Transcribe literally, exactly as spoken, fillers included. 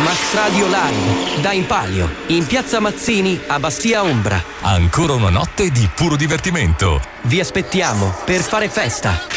Max Radio Live, da Impalio, in piazza Mazzini a Bastia Ombra. Ancora una notte di puro divertimento. Vi aspettiamo per fare festa.